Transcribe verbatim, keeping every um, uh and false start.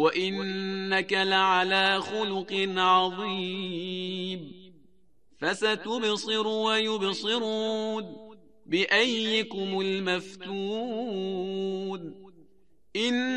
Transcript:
وإنك لعلى خلق عظيم فستبصر ويبصرون بأيكم المفتون إن